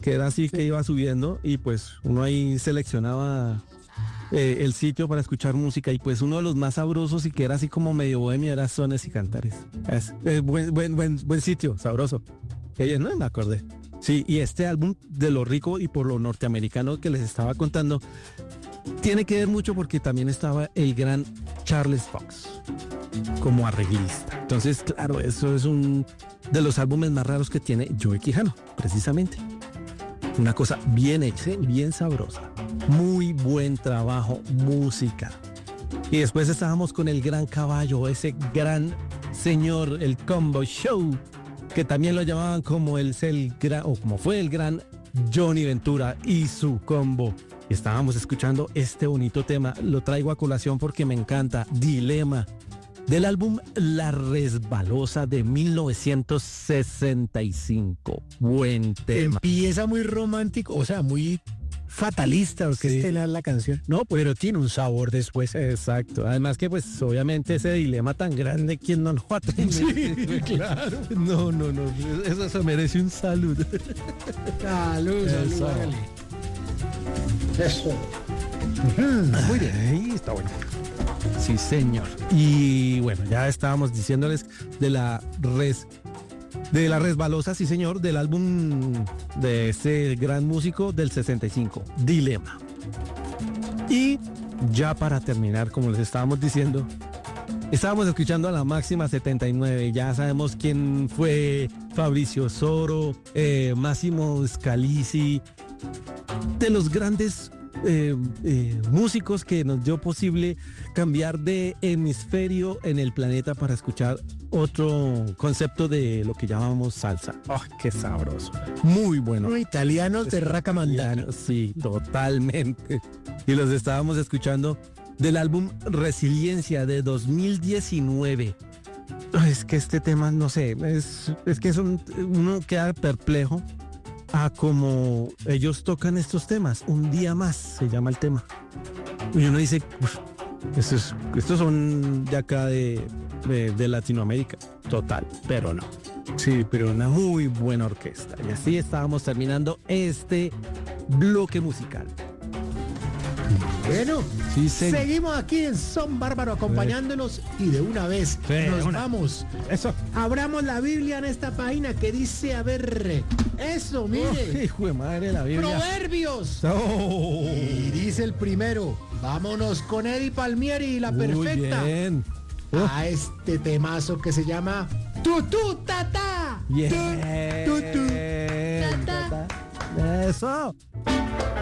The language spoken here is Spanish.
que era así que iba subiendo y pues uno ahí seleccionaba el sitio para escuchar música y pues uno de los más sabrosos y que era así como medio bohemio era Sones y Cantares. Buen sitio, sabroso. No me acordé. Sí, y este álbum de lo rico y por lo norteamericano que les estaba contando tiene que ver mucho porque también estaba el gran Charles Fox como arreglista. Entonces, claro, eso es un de los álbumes más raros que tiene Joey Quijano, precisamente. Una cosa bien hecha, bien sabrosa. Muy buen trabajo, música. Y después estábamos con el gran caballo, ese gran señor, el Combo Show, que también lo llamaban como como fue el gran Johnny Ventura y su combo. Y estábamos escuchando este bonito tema, lo traigo a colación porque me encanta, Dilema, del álbum La Resbalosa de 1965. Buen tema. Empieza muy romántico, o sea, muy fatalista, porque Sí. estelar la canción. No, pero tiene un sabor después. Exacto. Además que pues obviamente ese dilema tan grande, ¿quién no lo atiende? Sí, claro. No. Eso se merece un saludo. Salud, Eso. hágale. Eso. Muy bien. Ahí está bueno. Sí, señor. Y bueno, ya estábamos diciéndoles de la resbalosa, sí, señor, del álbum de ese gran músico del 65, Dilema. Y ya para terminar, como les estábamos diciendo, estábamos escuchando a la máxima 79. Ya sabemos quién fue Fabricio Soro, Máximo Scalisi, de los grandes músicos que nos dio posible cambiar de hemisferio en el planeta para escuchar otro concepto de lo que llamamos salsa. ¡Oh, qué sabroso! Muy bueno. Unos italianos de Racamandano. Sí, totalmente. Y los estábamos escuchando del álbum Resiliencia de 2019. Es que este tema, no sé, es que uno queda perplejo a como ellos tocan estos temas. Un día más se llama el tema. Y uno dice, estos son de acá de Latinoamérica. Total, pero no. Sí, pero una muy buena orquesta. Y así estábamos terminando este bloque musical. Bueno, Sí, señor. seguimos aquí en Son Bárbaro acompañándonos y de una vez Sí, nos una. vamos. Eso. Abramos la Biblia en esta página que dice, a ver, eso, mire, Hijo de madre, la Biblia. Proverbios. Oh. Y dice el primero, vámonos con Eddie Palmieri y la Muy perfecta. bien. A este temazo que se llama Tutú Tata. Bien. Tutú Eso.